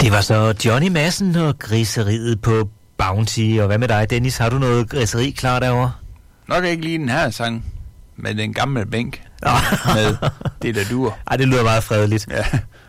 Det var så Johnny Madsen og griseriet på Bounty. Og hvad med dig, Dennis? Har du noget griseri klar derovre? Nok ikke lige den her sang med den gamle bænk med det der dur. Ej, det lyder meget fredeligt. Ja.